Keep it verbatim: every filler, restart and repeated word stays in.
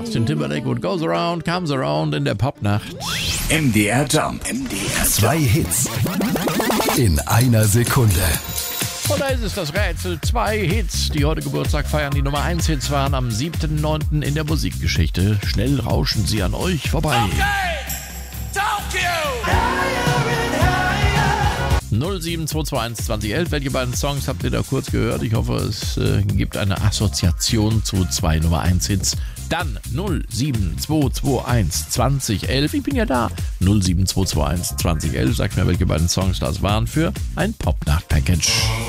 Justin Timberlake, What Goes Around, Comes Around in der Popnacht. M D R Jump. M D R Zwei Hits in einer Sekunde. Und da ist es, das Rätsel. Zwei Hits, die heute Geburtstag feiern. Die Nummer eins Hits waren am siebten neunten in der Musikgeschichte. Schnell rauschen sie an euch vorbei. Okay. Tokyo. null sieben zwei zwei eins zwanzig elf. Welche beiden Songs habt ihr da kurz gehört? Ich hoffe, es äh, gibt eine Assoziation zu zwei Nummer eins Hits. Dann null sieben zwei zwei eins zwanzig elf. Ich bin ja da. null sieben zwei zwei eins zwanzig elf. Sagt mir, welche beiden Songs das waren für ein Popnacht-Package.